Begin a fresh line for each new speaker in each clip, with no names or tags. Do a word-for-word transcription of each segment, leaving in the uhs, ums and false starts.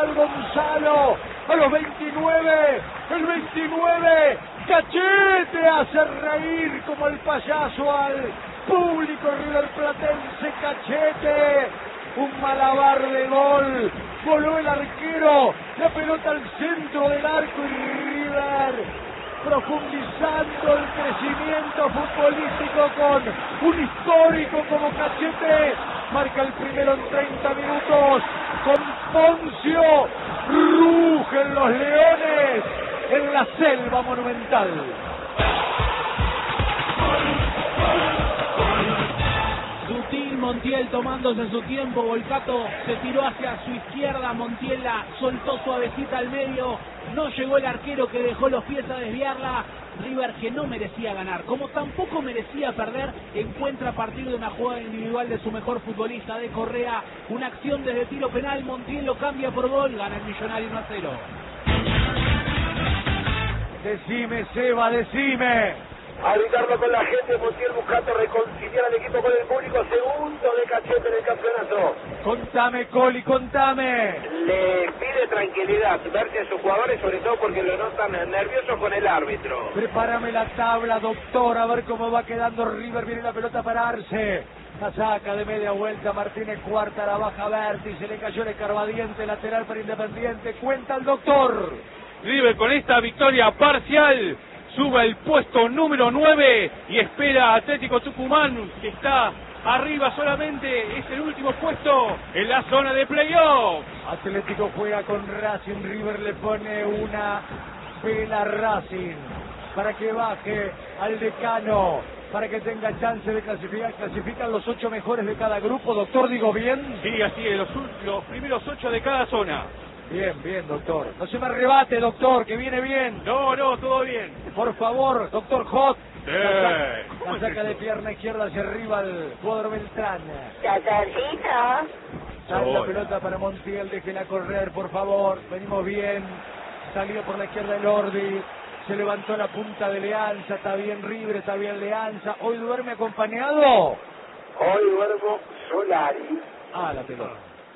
River Gonzalo, a los veintinueve, el veintinueve, Cachete hace reír como el payaso al público riverplatense. Cachete, un malabar de gol, voló el arquero, la pelota al centro del arco y River profundizando el crecimiento futbolístico con un histórico como Cachete, marca el primero en treinta minutos, con Poncio, rugen los leones en la selva monumental.
Sutil, Montiel tomándose su tiempo, Volcato se tiró hacia su izquierda, Montiel la soltó suavecita al medio, no llegó el arquero que dejó los pies a desviarla. River, que no merecía ganar, como tampoco merecía perder, encuentra a partir de una jugada individual de su mejor futbolista, de Correa, una acción desde tiro penal, Montiel lo cambia por gol, gana el Millonario uno a cero.
Decime, Seba, decime.
Arbitrarlo con la gente, Montiel buscando reconciliar al equipo con el público, segundo de Cachete en el campeonato.
Contame, Coli, contame.
Le pide tranquilidad, verse a sus jugadores, sobre todo porque lo notan nerviosos con el árbitro.
Prepárame la tabla, doctor, a ver cómo va quedando River, viene la pelota para Arce. La saca de media vuelta, Martínez cuarta, la baja vértice, le cayó el escarbadiente, lateral para Independiente, cuenta el doctor.
River con esta victoria parcial sube el puesto número nueve y espera a Atlético Tucumán, que está arriba solamente, es el último puesto en la zona de playoff.
Atlético juega con Racing, River le pone una vela a Racing para que baje al decano, para que tenga chance de clasificar. Clasifican los ocho mejores de cada grupo, doctor, digo bien.
Sí, así es, los, los primeros ocho de cada zona.
Bien, bien, doctor. No se me arrebate, doctor, que viene bien.
No, no, todo bien.
Por favor, doctor Hot.
Sí.
La, la saca de pierna izquierda hacia arriba el jugador Beltrán.
Chacarcito.
Sale la pelota para Montiel, déjela correr, por favor. Venimos bien. Salió por la izquierda el Ordi. Se levantó la punta de Leanza. Está bien River, está bien Leanza. ¿Hoy duerme acompañado?
Hoy duermo Solari.
Ah, la pelota.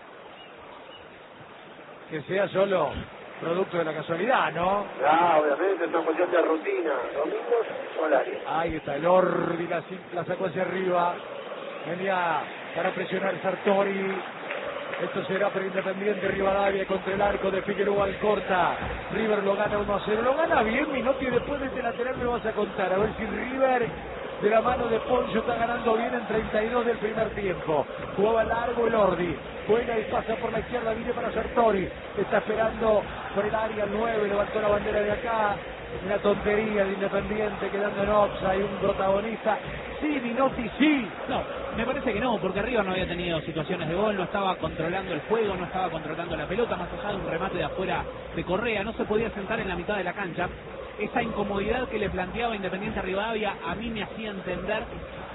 Que sea solo producto de la casualidad, ¿no?
Ah, obviamente, es una cuestión de rutina. Domingos, Solari.
Ahí está el Ordi, la, la sacó hacia arriba. Venía para presionar Sartori. Esto será para Independiente Rivadavia contra el arco de Figueroa Alcorta. River lo gana uno a cero. Lo gana bien, Minotti, y después de este lateral me vas a contar. A ver si River, de la mano de Poncio, está ganando bien en treinta y dos del primer tiempo. Jugaba largo el Ordi. Juega y pasa por la izquierda, viene para Sartori. Está esperando por el área nueve, levantó la bandera de acá. Una tontería de Independiente quedando en offside, un protagonista. Sí, Minotti, sí.
No, me parece que no, porque River no había tenido situaciones de gol, no estaba controlando el juego, no estaba controlando la pelota, más allá de un remate de afuera de Correa, no se podía sentar en la mitad de la cancha. Esa incomodidad que le planteaba Independiente Rivadavia a mí me hacía entender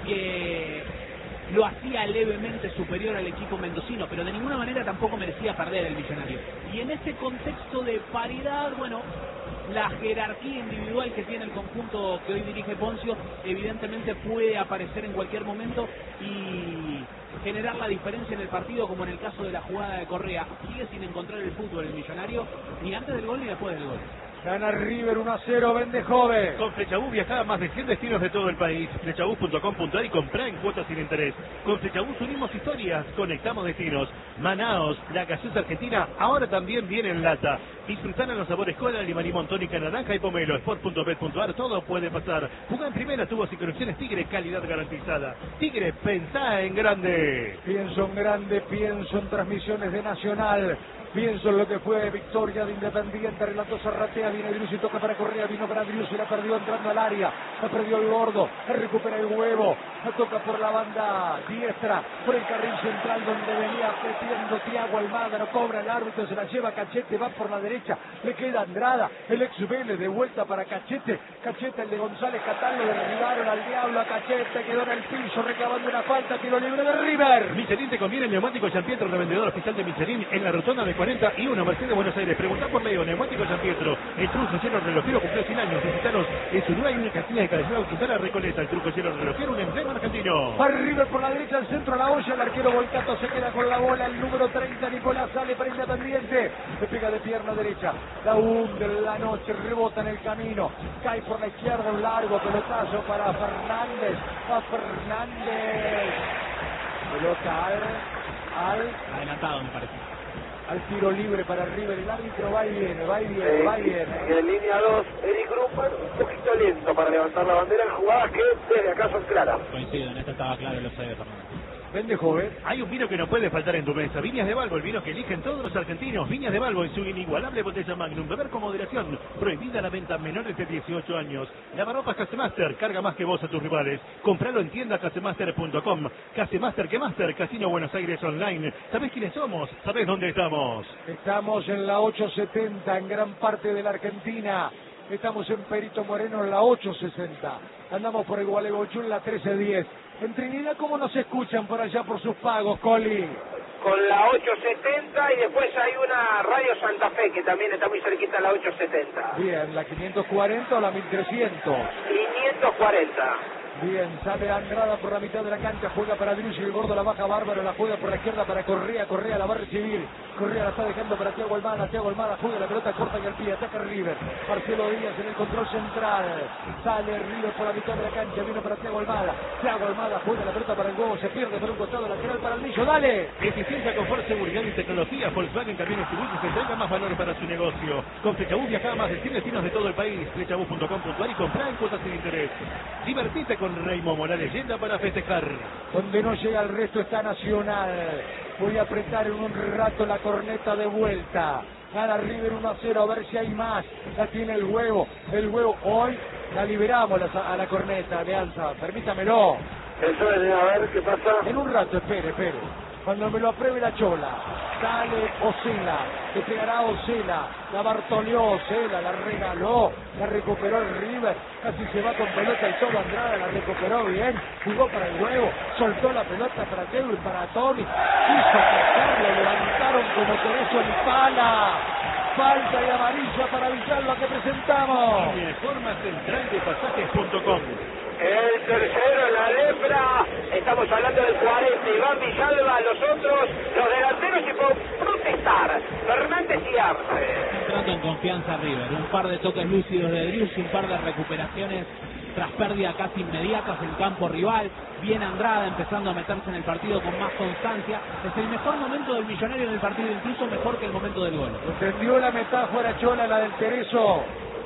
que lo hacía levemente superior al equipo mendocino, pero de ninguna manera tampoco merecía perder el Millonario. Y en ese contexto de paridad, bueno, la jerarquía individual que tiene el conjunto que hoy dirige Poncio evidentemente puede aparecer en cualquier momento y generar la diferencia en el partido, como en el caso de la jugada de Correa. Sigue sin encontrar el fútbol el Millonario, ni antes del gol ni después del gol.
Gana River uno a cero, vende joven.
Con Flechabús viajá a más de cien destinos de todo el país. Flechabús punto com punto ar y comprá en cuotas sin interés. Con Flechabús unimos historias, conectamos destinos. Manaos, la gaseosa argentina, ahora también viene en lata. Disfrutá en los sabores cola, limón y tónica, naranja y pomelo. Sport punto bet punto ar, todo puede pasar. Jugá en primera, tubos y conexiones Tigre, calidad garantizada. Tigre, pensá en grande.
Pienso en grande, pienso en transmisiones de Nacional. Pienso en lo que fue victoria de Independiente, relató Zarratea, viene Driussi, toca para Correa, vino para Driussi, la perdió entrando al área, la perdió el gordo, la recupera el huevo, la toca por la banda diestra, por el carril central donde venía metiendo Thiago Almada, no cobra el árbitro, se la lleva Cachete, va por la derecha, le queda Andrada, el ex Vélez de vuelta para Cachete, Cachete el de González Catán, lo derribaron al diablo a Cachete, quedó en el piso reclamando una falta, tiro libre de River.
Michelin te conviene el neumático San Pietro, revendedor oficial de Michelin en la rotonda de cuarenta y uno, Mercedes, Buenos Aires. Preguntá por Leo, neumático San Pietro. El truco cielo relojero cumplió cien años. Visitanos en su nueva y única esquina de Calzada Quintana Recoleta. El truco cielo relojero, un emblema argentino.
Va River por la derecha, al centro, la olla, el arquero Volcato se queda con la bola, el número treinta, Nicolás sale para Independiente. frente, le pega de pierna derecha, la hunde en la noche, rebota en el camino, cae por la izquierda, un largo pelotazo para Fernández, va Fernández, pelota al, al,
Adelantado, me parece.
al tiro libre para River, el árbitro va y viene, va y viene,
Eh,
va y viene.
y en línea dos, Eric Grupan, un poquito lento para levantar la bandera en jugadas que desde acá son claras.
Coincido, en esto estaba claro el offside de Fernández.
Vende joven.
Hay un vino que no puede faltar en tu mesa. Viñas de Balbo, el vino que eligen todos los argentinos. Viñas de Balbo en su inigualable botella Magnum. Beber con moderación. Prohibida la venta a menores de dieciocho años. Lavarropas Casemaster. Carga más que vos a tus rivales. Compralo en tienda casemaster punto com. Casemaster que Master. Casino Buenos Aires Online. ¿Sabés quiénes somos? ¿Sabés dónde estamos?
Estamos en la ocho setenta en gran parte de la Argentina. Estamos en Perito Moreno en la ocho sesenta. Andamos por el Gualeguaychú en la trece diez. En Trinidad, ¿cómo nos escuchan por allá por sus pagos, Coli?
Con la ocho setenta y después hay una Radio Santa Fe que también está muy cerquita de la ocho setenta.
Bien, ¿la quinientos cuarenta o la mil trescientos?
quinientos cuarenta.
Bien, sale Andrada por la mitad de la cancha, juega para Drussi, el gordo la baja bárbaro, la juega por la izquierda para Correa, Correa la va a recibir, Correa la está dejando para Thiago Almada, Thiago Almada juega la pelota corta y al pie, ataca River, Marcelo Díaz en el control central, sale River por la mitad de la cancha, vino para Thiago Almada, Thiago Almada juega la pelota para el huevo, se pierde por un costado lateral para el Millo, dale.
Eficiencia, confort, seguridad y tecnología. Volkswagen Camiones y Buses entrega más valor para su negocio. Con Flechabús viaja a más de cien destinos de todo el país. Flechabús punto com punto ar y compra en cuotas sin interés. Divertite con Raymond Morales, leyenda para festejar.
Donde no llega el resto está Nacional. Voy a apretar en un rato la corneta de vuelta. Gana River uno a cero, a ver si hay más. La tiene el huevo. El huevo hoy la liberamos a la corneta, Alianza. Permítamelo.
Eso es de a ver qué pasa.
En un rato, espere, espere. Cuando me lo apruebe la chola. Sale Ocela. Le pegará Ocela. La bartoleó Ocela, la regaló. La recuperó el River. Casi se va con pelota y todo Andrada. La recuperó bien. Jugó para el huevo. Soltó la pelota para Teo y para Tony. Quiso pasarlo. Levantaron como Tereso en pala. Falta y amarilla para Villalba que presentamos.
Y de forma central de pasajes punto com.
El tercero en la lepra. Estamos hablando del cuarenta. Iván Villalba, los otros, los delanteros y por protestar. Fernández y Arce.
Entrando en confianza River. Un par de toques lúcidos de Driussi, un par de recuperaciones tras pérdida casi inmediatas en campo rival. Bien Andrada empezando a meterse en el partido con más constancia. Es el mejor momento del Millonario en el partido, incluso mejor que el momento del gol.
Entendió la metáfora chola, la del Tereso.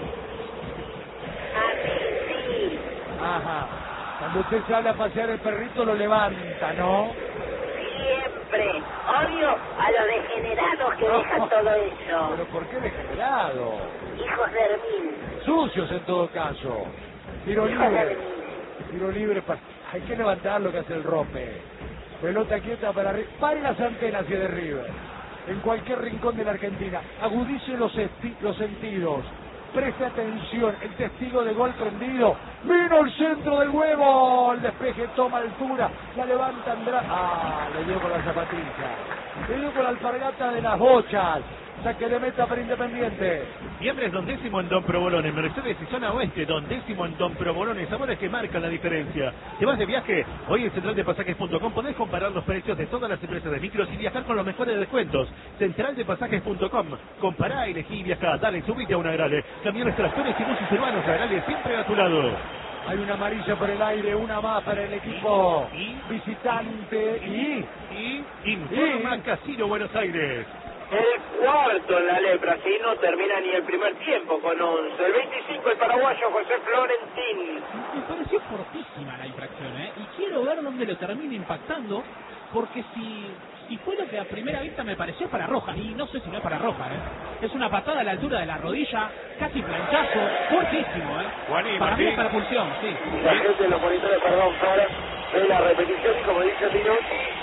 Ajá. Cuando usted sale a pasear el perrito lo levanta, ¿no?
Siempre. Odio a los degenerados que dejan todo eso.
¿Pero por qué degenerado?
Hijos de Hermín.
Sucios en todo caso. Tiro
Hijos de
libre.
Hermín.
Tiro libre. Pa... Hay que levantar lo que hace el Rope. Pelota quieta para River. Pare las antenas y de River. En cualquier rincón de la Argentina. Agudice los, los sentidos. Preste atención, el testigo de gol prendido. Vino el centro del huevo. El despeje toma altura. La levanta Andrada. Ah, le dio con la zapatilla. Le dio con la alpargata de las bochas. Saque de meta para Independiente.
Siempre Don Décimo en Don Provolone, Mercedes y Zona Oeste, Don Décimo en Don Provolone, sabores que marcan la diferencia. ¿Te vas de viaje? Hoy en central de pasajes punto com podés comparar los precios de todas las empresas de micros y viajar con los mejores descuentos. central de pasajes punto com, compará, elegí y viajá, dale, subite a una Agrale. Camiones, tractores y buses urbanos, Agrale siempre a tu lado.
Hay una amarilla por el aire, una más para el equipo
y,
visitante y...
Y, informa
y,
Casino Buenos Aires.
El cuarto en la lepra, si no termina ni el primer tiempo con once. El veinticinco el paraguayo José Florentín.
Me pareció fortísima la infracción, ¿eh? Y quiero ver dónde lo termina impactando, porque si, si fue lo que a primera vista me pareció para roja, y no sé si no es para roja, ¿eh? Es una patada a la altura de la rodilla, casi planchazo, fuertísimo, ¿eh?
Juaní,
Para mí
Martín.
es para pulsión, sí.
La gente de los monitores, perdón, Fara, ve la repetición y como dice Tino,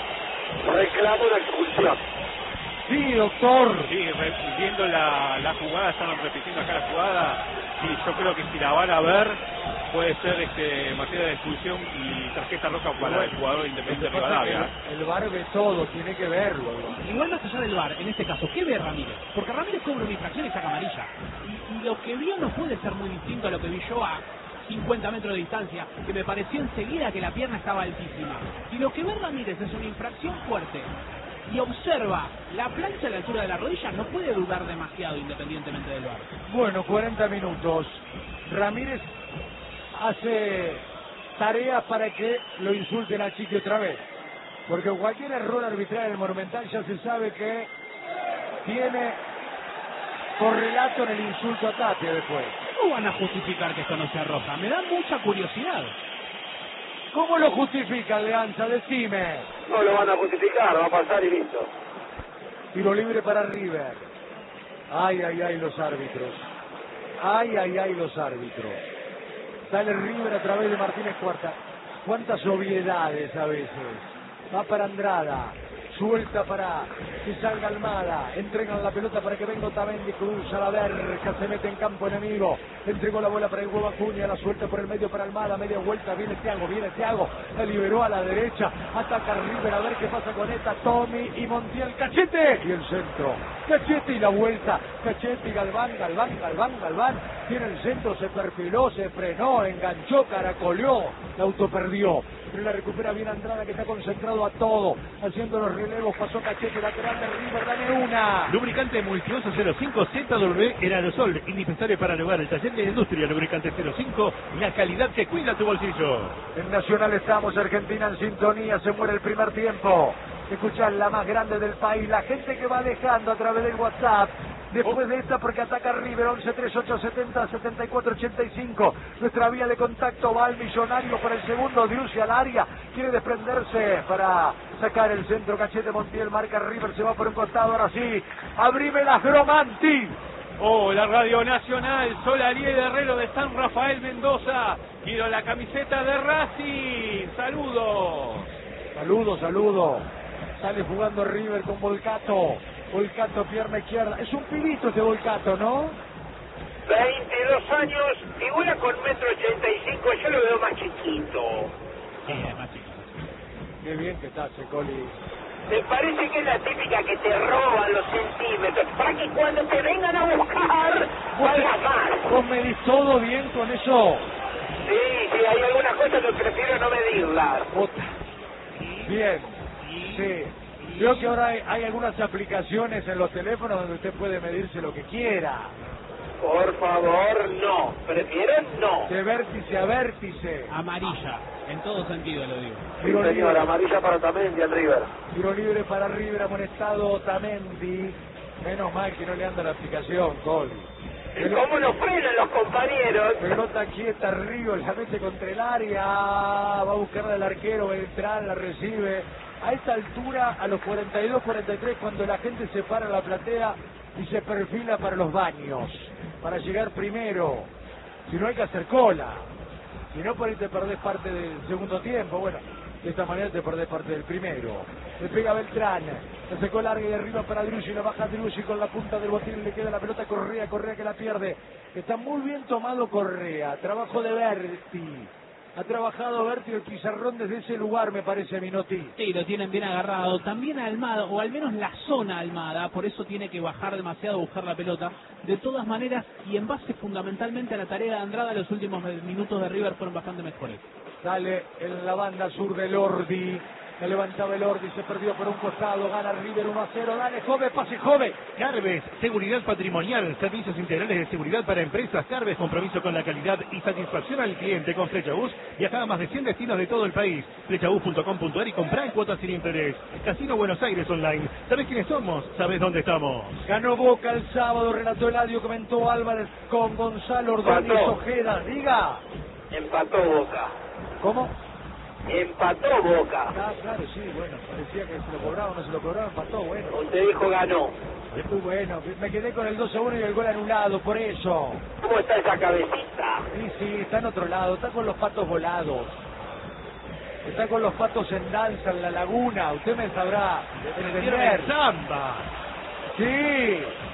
reclama una expulsión.
Sí, doctor.
Sí, re- viendo la, la jugada, estaban repitiendo acá la jugada, y yo creo que si la van a ver, puede ser este materia de expulsión y tarjeta roja para el jugador de Independiente de Rivadavia.
El V A R ve todo, tiene que verlo.
Igual más allá del V A R, en este caso, ¿qué ve Ramírez? Porque Ramírez cobra una infracción y saca amarilla. Y, y lo que vio no puede ser muy distinto a lo que vi yo a cincuenta metros de distancia, que me pareció enseguida que la pierna estaba altísima. Y lo que ve Ramírez es una infracción fuerte, y observa la plancha a la altura de la rodilla, no puede dudar demasiado independientemente del V A R.
Bueno, cuarenta minutos. Ramírez hace tareas para que lo insulten a Chiqui otra vez. Porque cualquier error arbitral en el Monumental ya se sabe que tiene correlato en el insulto a Tapia después.
¿Cómo van a justificar que esto no sea roja? Me da mucha curiosidad.
¿Cómo lo justifican, Leanza? Decime.
No lo van a justificar, va a pasar y listo.
Tiro libre para River. Ay, ay, ay, los árbitros. Ay, ay, ay, los árbitros. Sale River a través de Martínez Cuarta. Cuántas obviedades a veces. Va para Andrada. Suelta para que salga Almada. Entregan la pelota para que venga Otamendi. Cruza la verja. Se mete en campo enemigo. Entregó la bola para el huevo Acuña. La suelta por el medio para Almada. Media vuelta. Viene Thiago. Viene Thiago. La liberó a la derecha. Ataca River. A ver qué pasa con esta. Tommy y Montiel. Cachete. Y el centro. Cachete y la vuelta. Cachete y Galván. Galván. Galván. Galván. Tiene el centro. Se perfiló. Se frenó. Enganchó. Caracoleó. La auto perdió. Pero la recupera bien Andrada, que está concentrado a todo, haciendo los relevos. Pasó Cachete, lateral de River, dame una.
Lubricante Multiuso cero cinco Z W en aerosol, indispensable para el hogar. El taller de la industria Lubricante cero cinco, la calidad que cuida tu bolsillo.
En Nacional estamos, Argentina en sintonía, se muere el primer tiempo. Escuchar la más grande del país, la gente que va dejando a través del WhatsApp. Después de esta, porque ataca River, once treinta y ocho setenta setenta y cuatro ochenta y cinco. Nuestra vía de contacto va al millonario para el segundo. Driussi al área, quiere desprenderse para sacar el centro. Cachete, Montiel, marca River, se va por un costado, ahora sí. Abrime las Gromanti.
Oh, la Radio Nacional, Solariel Herrero de San Rafael Mendoza. Quiero la camiseta de Racing. Saludos.
Saludos, saludos. Sale jugando River con Volcato. Volcato, pierna izquierda. Es un pibito este Volcato, ¿no?
veintidós años, figura con metro ochenta y cinco, yo lo veo más chiquito.
Sí, es más chico.
Qué bien que está, Cecoli.
Me parece que es la típica que te roban los centímetros, para que cuando te vengan a buscar, vayas mal.
¿Vos medís todo bien con eso?
Sí, sí, hay algunas cosas que prefiero no medirlas.
Otra. Bien, sí. Creo que ahora hay, hay algunas aplicaciones en los teléfonos donde usted puede medirse lo que quiera.
Por favor, no. Prefiero no.
De vértice a vértice.
Amarilla, en todo sentido lo digo.
Sí,
Tiro
señor,
libre.
amarilla para Otamendi al River.
Tiro libre para River, amonestado Otamendi. Menos mal que no le anda la aplicación, Coli.
¿Y cómo lo frenan los compañeros?
Pelota quieta, River, la mete contra el área. Va a buscarla el arquero, Beltrán la recibe. A esta altura, a los cuarenta y dos, cuarenta y tres, cuando la gente se para en la platea y se perfila para los baños, para llegar primero. Si no, hay que hacer cola. Si no, por ahí te perdés parte del segundo tiempo. Bueno, de esta manera te perdés parte del primero. Le pega Beltrán, se secó larga y de arriba para Driussi, la baja Driussi con la punta del botín, le queda la pelota a Correa, Correa que la pierde. Está muy bien tomado Correa, trabajo de Berti. Ha trabajado Berti el pizarrón desde ese lugar, me parece, Minotti.
Sí, lo tienen bien agarrado. También Almada, o al menos la zona Almada, por eso tiene que bajar demasiado a buscar la pelota. De todas maneras, y en base fundamentalmente a la tarea de Andrada, los últimos minutos de River fueron bastante mejores.
Sale en la banda sur del Ordi. Se levantaba el Ordi, se perdió por un costado, gana River uno a cero. Dale, Jove, pase Jove.
Carves, seguridad patrimonial, servicios integrales de seguridad para empresas. Carves, compromiso con la calidad y satisfacción al cliente con Flechabús. Viaja a más de cien destinos de todo el país. Flechabús punto com punto ar y comprá en cuotas sin interés. Casino Buenos Aires Online. ¿Sabés quiénes somos? ¿Sabés dónde estamos?
Ganó Boca el sábado, relató Eladio, comentó Álvarez con Gonzalo Ordóñez
Empató.
Ojeda. Diga.
Empató Boca.
¿Cómo?
Empató Boca.
Ah, claro, sí, bueno, parecía que se lo cobraba o no se lo cobraba, empató, bueno.
Usted dijo ganó.
Muy bueno, me quedé con el dos a uno y el gol anulado, por eso.
¿Cómo está esa cabecita?
Sí, sí, está en otro lado, está con los patos volados. Está con los patos en danza en la laguna, usted me sabrá entender.
¡Samba!
Sí,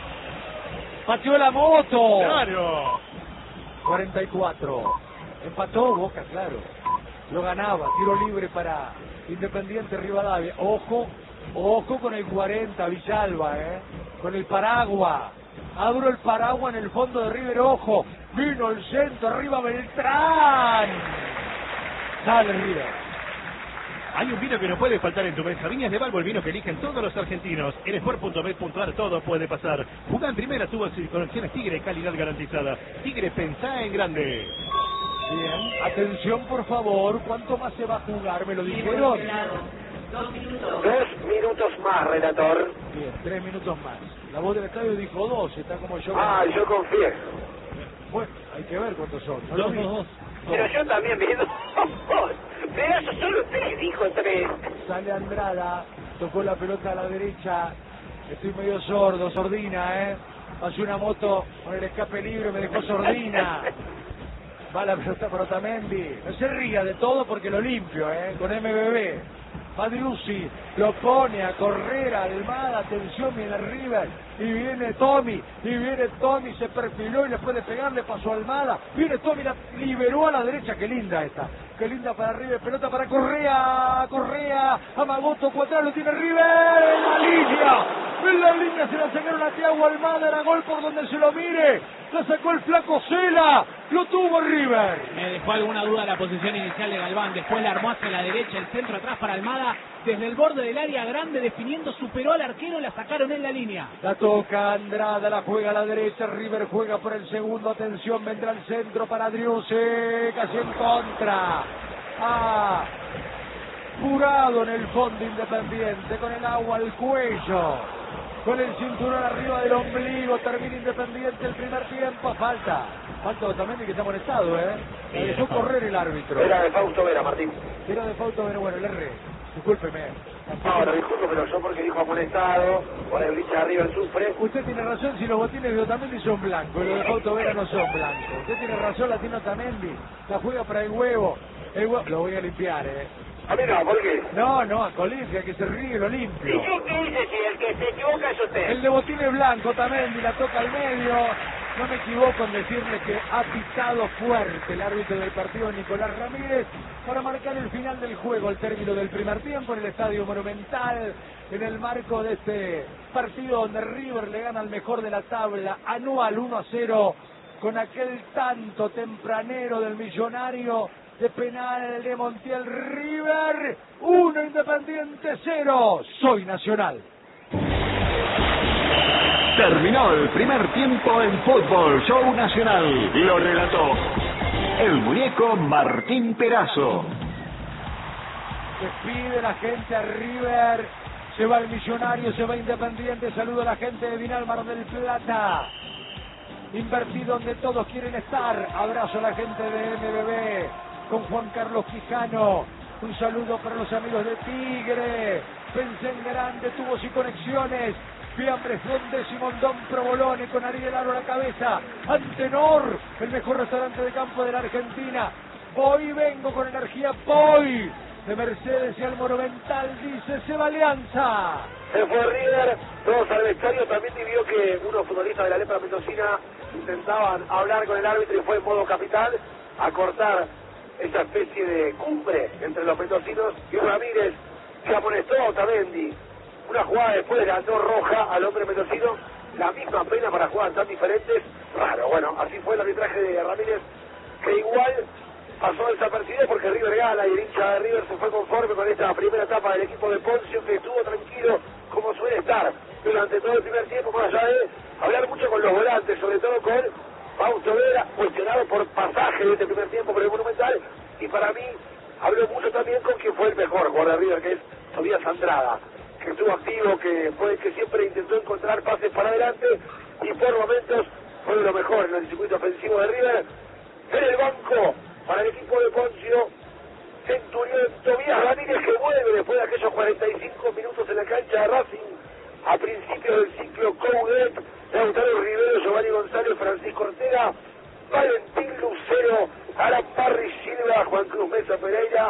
pateó la moto.
¡Claro!
cuarenta y cuatro, empató Boca, claro. Lo ganaba, tiro libre para Independiente Rivadavia. Ojo, ojo con el cuarenta, Villalba, ¿eh? Con el paraguas. Abro el paraguas en el fondo de River, ojo. Vino el centro, arriba Beltrán. Sale River.
Hay un vino que no puede faltar en tu mesa. Viñas de Balbo, el vino que eligen todos los argentinos. En sport punto bet punto ar todo puede pasar. Jugá en primera, tuvo conexiones Tigre, calidad garantizada. Tigre, pensá en grande.
Bien, atención por favor, ¿cuánto más se va a jugar? ¿Me lo dijeron?
Dos minutos.
Dos minutos más, relator.
Bien, tres minutos más. La voz del estadio dijo dos, está como yo.
Ah, yo confié.
Bueno, hay que ver cuántos son. No lo
Dos,
vi.
dos, dos.
Pero yo también vi dos. Pero eso solo usted dijo tres.
Sale Andrada, tocó la pelota a la derecha. Estoy medio sordo, sordina, ¿eh? Pasó una moto con el escape libre, me dejó sordina. Va la pelota para Otamendi. No se ría de todo porque lo limpio, ¿eh? Con M B B. Madriuzzi lo pone a correr a Almada, atención, viene River, y viene Tommy, y viene Tommy, se perfiló y le puede pegar, le pasó a Almada, viene Tommy, la liberó a la derecha, qué linda esta, qué linda para River, pelota para Correa, Correa, Amagoto, Cuatrán, lo tiene River, en la línea, en la línea se la sacaron a Thiago Almada, era gol por donde se lo mire, la sacó el flaco Cela, lo tuvo River.
Me dejó alguna duda la posición inicial de Galván, después la armó hacia la derecha, el centro atrás para Almada, desde el borde del área grande definiendo, superó al arquero, la sacaron en la línea.
La toca Andrada, la juega a la derecha, River juega por el segundo, atención, vendrá el centro para Driussi, casi en contra. Ah, jurado en el fondo Independiente, con el agua al cuello, con el cinturón arriba del ombligo, termina Independiente el primer tiempo, falta. Falta también de que está molestado, ¿eh?
Sí,
Le dejó
era
correr el árbitro.
Era de Fausto Vera, Martín.
Era de Fausto, pero bueno, el R. Discúlpeme.
No, lo disculpo, pero yo porque dijo amonestado, por el bicho de River sufre.
Usted tiene razón, si los botines de Otamendi son blancos, los de Fausto Vera no son blancos. Usted tiene razón, la tiene Otamendi, la juega para el huevo. El huevo lo voy a limpiar, ¿eh?
A mí no, ¿por qué?
No, no, a Colinga, que se ríe lo
¿Y
limpio.
yo qué hice si el que se equivoca es usted?
El de botines blanco, Otamendi, la toca al medio. No me equivoco en decirle que ha pitado fuerte el árbitro del partido, Nicolás Ramírez, para marcar el final del juego, el término del primer tiempo en el Estadio Monumental, en el marco de este partido donde River le gana al mejor de la tabla, anual uno a cero, con aquel tanto tempranero del Millonario de penal de Montiel. River uno, Independiente cero. Soy Nacional.
Terminó el primer tiempo en Fútbol Show Nacional. Lo relató el muñeco Martín Perazo.
Despide la gente a River, se va el Millonario, se va Independiente, saludo a la gente de Vinal Mar del Plata. Invertido donde todos quieren estar, abrazo a la gente de M B B, con Juan Carlos Quijano, un saludo para los amigos de Tigre, pensé en grande, tubos y conexiones, Fiambres Donde Simondón Provolone con Ariel Aro a la cabeza, Antenor, el mejor restaurante de campo de la Argentina, voy vengo con energía, voy, de Mercedes y al Monumental, dice Seba Alianza.
Se fue River, todos al vestuario, también vio que unos futbolistas de la Lepra Mendocina intentaban hablar con el árbitro y fue en modo capital a cortar esa especie de cumbre entre los mendocinos y Ramírez se amonestó a Otamendi. Una jugada después la no roja al hombre mendocino, la misma pena para jugadas tan diferentes, raro. Bueno, así fue el arbitraje de Ramírez, que igual pasó desapercibido porque River gana y el hincha de River se fue conforme con esta primera etapa del equipo de Poncio, que estuvo tranquilo como suele estar durante todo el primer tiempo, más allá de hablar mucho con los volantes, sobre todo con Fausto Vera, cuestionado por pasaje de este primer tiempo por el Monumental, y para mí habló mucho también con quien fue el mejor jugador de River, que es Tobías Andrada, que estuvo activo, que fue el que siempre intentó encontrar pases para adelante y por momentos fue lo mejor en el circuito ofensivo de River. En el banco para el equipo de Poncio, Centurión Tobías Ramírez, que vuelve después de aquellos cuarenta y cinco minutos en la cancha de Racing a principios del ciclo Coudet, Lautaro Rivero, Giovanni González, Francisco Ortega, Valentín Lucero, Alan Parry Silva, Juan Cruz Mesa Pereira,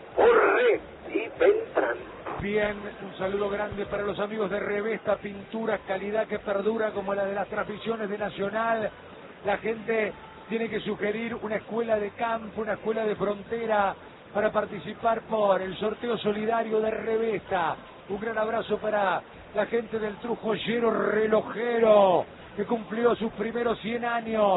Borré y Beltrán.
Bien, un saludo grande para los amigos de Revesta Pinturas, calidad que perdura como la de las transmisiones de Nacional. La gente tiene que sugerir una escuela de campo, una escuela de frontera para participar por el sorteo solidario de Revesta. Un gran abrazo para la gente del Trujollero Relojero, que cumplió sus primeros cien años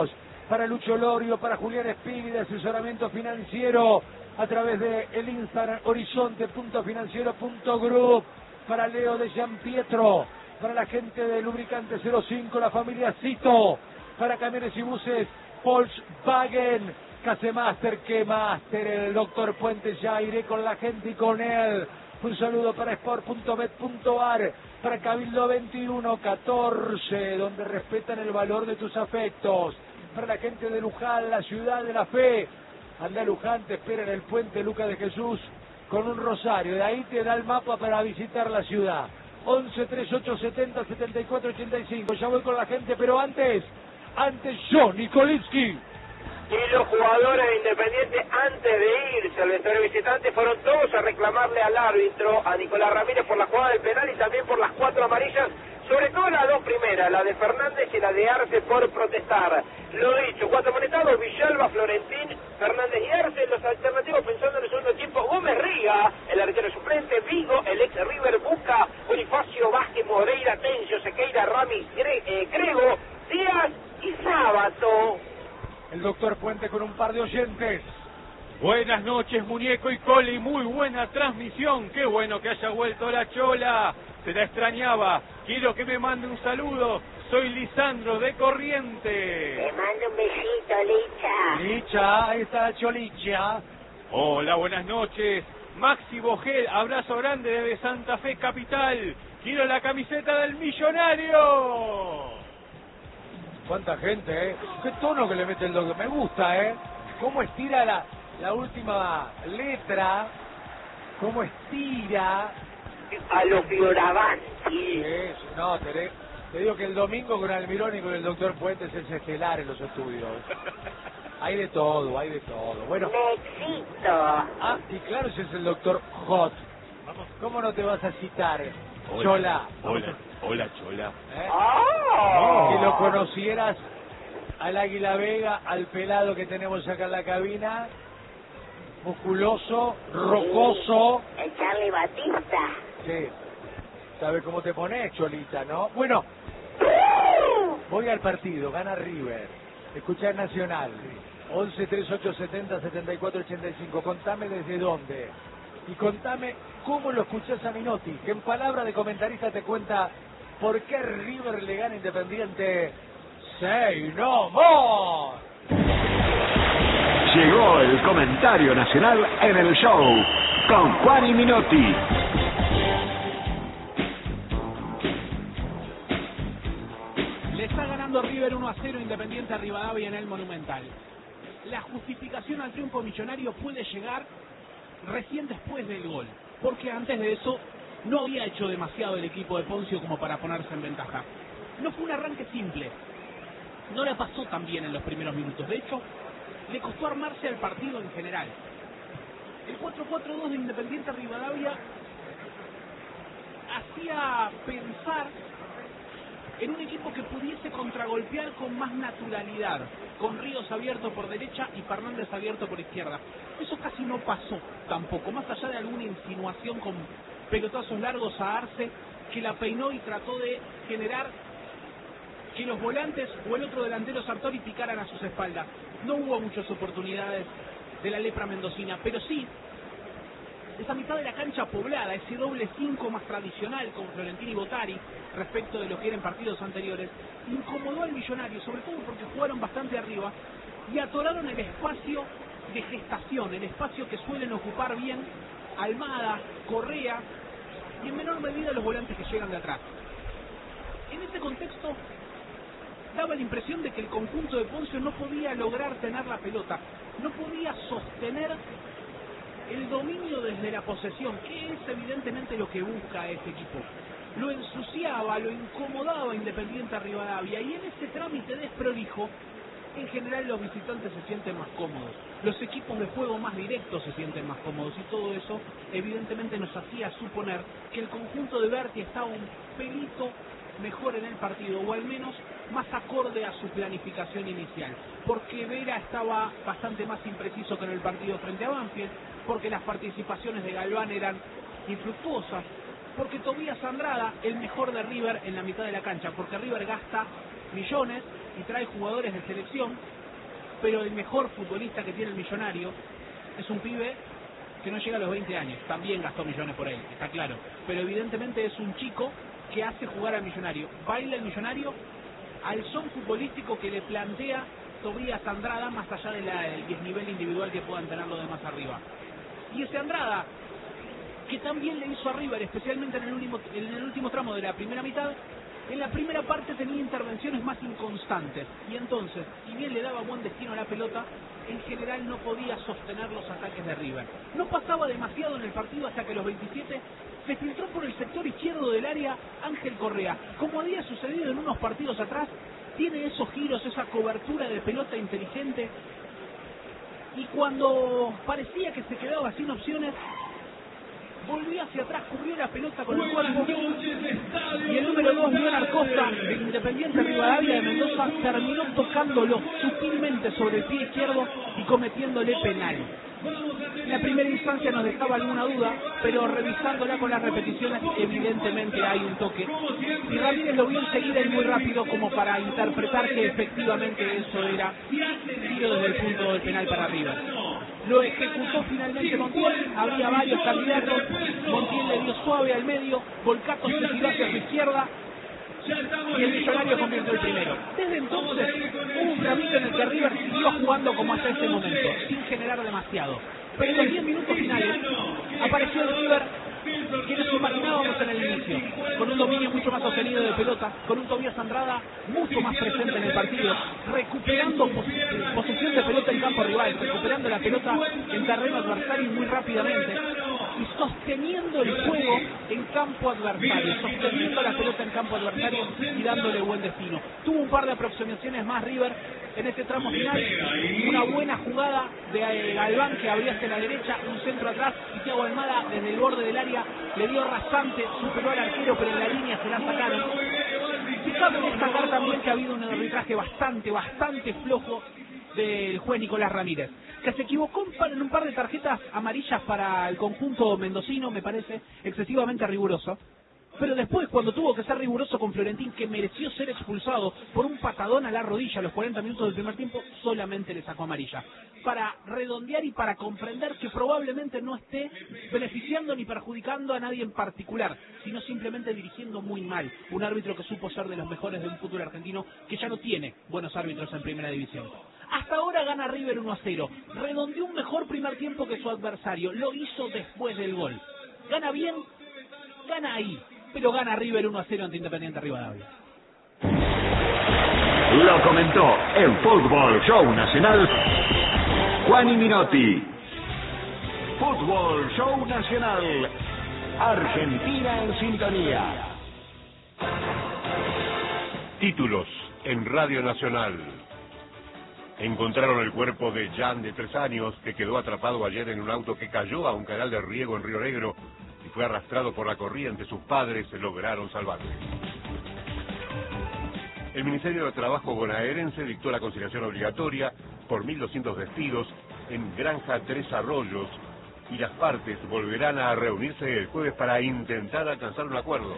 para Lucho Lorio, para Julián Espigui de asesoramiento financiero a través de el Instagram horizonte punto financiero punto group, para Leo de Gianpietro, para la gente de Lubricante cero cinco, la familia Cito, para camiones y buses Volkswagen, Casemaster, que Master, el doctor Puente, ya iré con la gente y con él. Un saludo para sport punto bet punto ar, para Cabildo veintiuno catorce, donde respetan el valor de tus afectos. Para la gente de Luján, la ciudad de la fe. Anda Luján, te espera en el puente Luca de Jesús con un rosario. De ahí te da el mapa para visitar la ciudad. once treinta y ocho setenta setenta y cuatro ochenta y cinco. Ya voy con la gente, pero antes, antes yo, Nikolitsky.
Y los jugadores de Independiente, antes de irse al vestuario visitante, fueron todos a reclamarle al árbitro, a Nicolás Ramírez, por la jugada del penal y también por las cuatro amarillas, sobre todo las dos primeras, la de Fernández y la de Arce, por protestar. Lo dicho, cuatro amonestados: Villalba, Florentín, Fernández y Arce. Los alternativos pensando en el segundo tiempo: Gómez Riga, el arquero suplente; Vigo, el ex River; Busca, Bonifacio, Vázquez, Moreira, Tencio, Sequeira, Ramis, Gre eh, Grego, Díaz y Sábato.
El doctor Puente con un par de oyentes.
Buenas noches, Muñeco y Coli, muy buena transmisión. Qué bueno que haya vuelto la Chola, se la extrañaba. Quiero que me mande un saludo. Soy Lisandro de Corrientes.
Te mando un besito, Licha.
Licha, ahí está Cholicha.
Hola, buenas noches. Maxi Bogel, abrazo grande desde Santa Fe Capital. Quiero la camiseta del Millonario.
Cuánta gente, ¿eh? Qué tono que le mete el doctor. Me gusta, ¿eh? Cómo estira la, la última letra. Cómo estira.
A los Fioravanti.
Sí, no, te, te digo que el domingo con Almirón y con el doctor Puentes es estelar en los estudios. Hay de todo, hay de todo. Bueno.
Nexito.
Ah, y claro, ese es el doctor Hot. ¿Cómo no te vas a citar,
Hola,
Chola?
Hola, hola, Chola.
¿Eh?
Oh.
Si lo conocieras al Águila Vega, al pelado que tenemos acá en la cabina, musculoso, rocoso.
El Charlie Batista.
Sí. ¿Sabe cómo te pones, Cholita, no? Bueno, voy al partido, gana River. Escuchá Nacional. once treinta y ocho setenta setenta y cuatro ochenta y cinco. Contame desde dónde. Y contame cómo lo escuchás a Minotti, que en palabra de comentarista te cuenta por qué River le gana Independiente. ¡Say no more!
Llegó el comentario nacional en el show con Juan y Minotti.
Le está ganando River uno a cero Independiente a Rivadavia en el Monumental. La justificación al triunfo millonario puede llegar recién después del gol, porque antes de eso no había hecho demasiado el equipo de Poncio como para ponerse en ventaja. No fue un arranque simple, no le pasó tan bien en los primeros minutos, de hecho le costó armarse al partido en general. El cuatro cuatro dos de Independiente Rivadavia hacía pensar en un equipo que pudiese contragolpear con más naturalidad, con Ríos abierto por derecha y Fernández abierto por izquierda. Eso casi no pasó tampoco, más allá de alguna insinuación con pelotazos largos a Arce, que la peinó y trató de generar que los volantes o el otro delantero Sartori picaran a sus espaldas. No hubo muchas oportunidades de la lepra mendocina, pero sí esa mitad de la cancha poblada, ese doble cinco más tradicional con Florentino y Botari respecto de lo que eran partidos anteriores, incomodó al Millonario, sobre todo porque jugaron bastante arriba y atoraron el espacio de gestación, el espacio que suelen ocupar bien Almada, Correa y en menor medida los volantes que llegan de atrás. En ese contexto daba la impresión de que el conjunto de Poncio no podía lograr tener la pelota, no podía sostener el dominio desde la posesión, que es evidentemente lo que busca este equipo. Lo ensuciaba, lo incomodaba Independiente a Rivadavia, y en ese trámite desprolijo, en general los visitantes se sienten más cómodos, los equipos de juego más directos se sienten más cómodos, y todo eso evidentemente nos hacía suponer que el conjunto de Berti estaba un pelito mejor en el partido, o al menos más acorde a su planificación inicial, porque Vera estaba bastante más impreciso que en el partido frente a Banfield, porque las participaciones de Galván eran infructuosas, porque Tobías Andrada, el mejor de River en la mitad de la cancha, porque River gasta millones y trae jugadores de selección pero el mejor futbolista que tiene el Millonario es un pibe que no llega a los veinte años. También gastó millones por él, está claro, pero evidentemente es un chico que hace jugar al Millonario. Baila el Millonario al son futbolístico que le plantea Tobías Andrada, más allá del desnivel individual que puedan tener los demás arriba. Y ese Andrada, que también le hizo a River, especialmente en el último, en el último tramo de la primera mitad, en la primera parte tenía intervenciones más inconstantes, y entonces, si bien le daba buen destino a la pelota, en general no podía sostener los ataques de River. No pasaba demasiado en el partido hasta que a los veintisiete se filtró por el sector izquierdo del área Ángel Correa. Como había sucedido en unos partidos atrás, tiene esos giros, esa cobertura de pelota inteligente, y cuando parecía que se quedaba sin opciones, volvió hacia atrás, cubrió la pelota con el cuerpo, y el número dos, Leonard Costa, de Independiente Rivadavia de Mendoza, terminó tocándolo sutilmente sobre el pie izquierdo y cometiéndole penal. En la primera instancia nos dejaba alguna duda, pero revisándola con las repeticiones, evidentemente hay un toque. Y Ramírez lo vio enseguida y muy rápido como para interpretar que efectivamente eso era tiro desde el punto del penal para River. Lo ejecutó finalmente Montiel, había varios candidatos, Montiel le dio suave al medio, Volcato se tiró hacia su izquierda, y el Millonario convirtió el primero. Desde entonces hubo un tramito en el que River siguió jugando como hasta ese momento, sin generar demasiado. Pero en los diez minutos finales apareció el River que nos imaginábamos en el inicio, con un dominio mucho más sostenido de pelota, con un Tobías Andrada mucho más presente en el partido, recuperando pos posesión de pelota en campo rival, recuperando la pelota en terreno adversario muy rápidamente, y sosteniendo el juego en campo adversario, sosteniendo la pelota en campo adversario y dándole buen destino. Tuvo un par de aproximaciones más River en ese tramo final, una buena jugada de Galván que abría hacia la derecha, un centro atrás, y Thiago Almada desde el borde del área le dio rasante, superó al arquero, pero en la línea se la sacaron. Y cabe destacar también que ha habido un arbitraje bastante, bastante flojo del juez Nicolás Ramírez, que se equivocó en un par de tarjetas amarillas para el conjunto mendocino, me parece excesivamente riguroso. Pero después, cuando tuvo que ser riguroso con Florentín, que mereció ser expulsado por un patadón a la rodilla a los cuarenta minutos del primer tiempo, solamente le sacó amarilla. Para redondear y para comprender que probablemente no esté beneficiando ni perjudicando a nadie en particular, sino simplemente dirigiendo muy mal. Un árbitro que supo ser de los mejores de un fútbol argentino, que ya no tiene buenos árbitros en primera división. Hasta ahora gana River uno a cero. Redondeó un mejor primer tiempo que su adversario. Lo hizo después del gol. Gana bien, gana ahí. Pero gana River uno a cero ante Independiente Rivadavia.
Lo comentó en Fútbol Show Nacional Juani Minotti. Fútbol Show Nacional, Argentina en sintonía.
Títulos en Radio Nacional. Encontraron el cuerpo de Jan, de tres años, que quedó atrapado ayer en un auto que cayó a un canal de riego en Río Negro y fue arrastrado por la corriente. Sus padres lograron salvarle. El Ministerio de Trabajo bonaerense dictó la conciliación obligatoria por mil doscientos despidos en Granja Tres Arroyos y las partes volverán a reunirse el jueves para intentar alcanzar un acuerdo.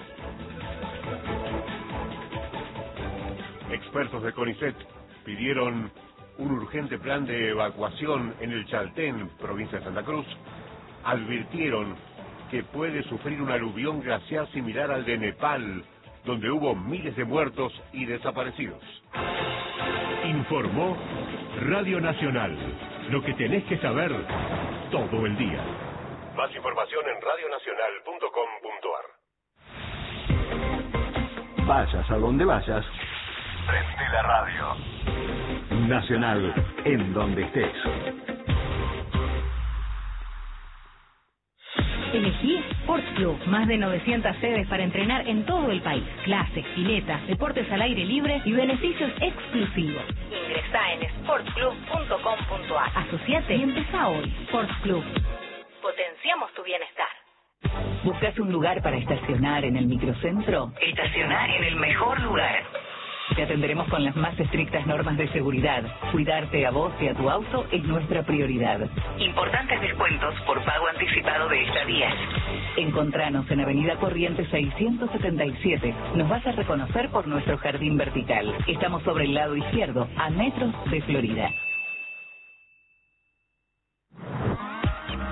Expertos de CONICET pidieron un urgente plan de evacuación en el Chaltén, provincia de Santa Cruz. Advirtieron que puede sufrir un aluvión glaciar similar al de Nepal, donde hubo miles de muertos y desaparecidos.
Informó Radio Nacional. Lo que tenés que saber todo el día.
Más información en radio nacional punto com punto ar.
Vayas a donde vayas,
Prende la radio.
Nacional, en donde estés.
Elegí Sports Club, más de novecientas sedes para entrenar en todo el país. Clases, piletas, deportes al aire libre y beneficios exclusivos. Ingresá en sports club punto com punto ar. Asociate y empezá hoy. Sports Club. Potenciamos tu bienestar. ¿Buscas un lugar para estacionar en el microcentro? Estacionar en el mejor lugar. Te atenderemos con las más estrictas normas de seguridad. Cuidarte a vos y a tu auto es nuestra prioridad. Importantes descuentos por pago anticipado de estadías. Encontranos en Avenida Corrientes seiscientos setenta y siete. Nos vas a reconocer por nuestro jardín vertical. Estamos sobre el lado izquierdo, a metros de Florida.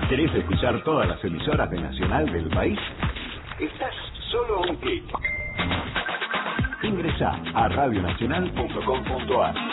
interesa escuchar todas las emisoras de Nacional del país? Estás solo a un clic. Ingresá a radio nacional punto com punto ar.